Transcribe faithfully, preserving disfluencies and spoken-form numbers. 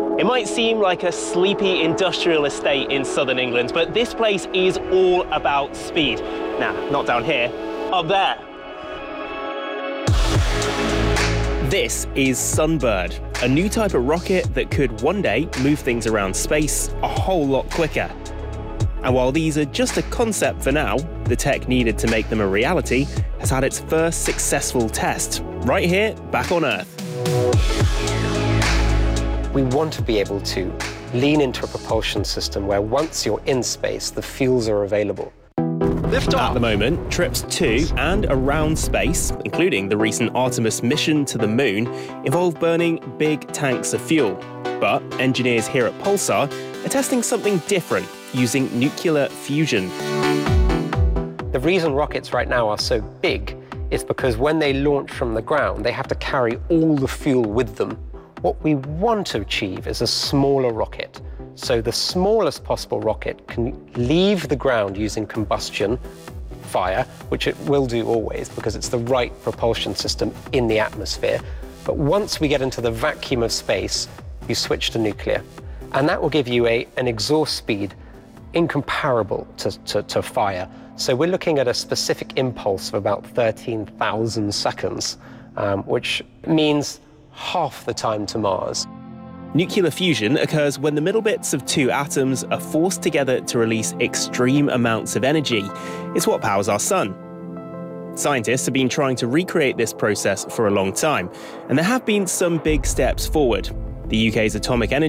It might seem like a sleepy industrial estate in southern England, but this place is all about speed. Nah, not down here, up there. This is Sunbird, a new type of rocket that could one day move things around space a whole lot quicker. And while these are just a concept for now, the tech needed to make them a reality has had its first successful test, right here, back on Earth. We want to be able to lean into a propulsion system where once you're in space, the fuels are available. Lift off. At the moment, trips to and around space, including the recent Artemis mission to the moon, involve burning big tanks of fuel. But engineers here at Pulsar are testing something different, using nuclear fusion. The reason rockets right now are so big is because when they launch from the ground, they have to carry all the fuel with them. What we want to achieve is a smaller rocket. So the smallest possible rocket can leave the ground using combustion, fire, which it will do always because it's the right propulsion system in the atmosphere. But once we get into the vacuum of space, you switch to nuclear. And that will give you a, an exhaust speed incomparable to, to, to fire. So we're looking at a specific impulse of about thirteen thousand seconds, um, which means half the time to Mars. Nuclear fusion occurs when the middle bits of two atoms are forced together to release extreme amounts of energy. It's what powers our sun. Scientists have been trying to recreate this process for a long time, and there have been some big steps forward. The U K's Atomic Energy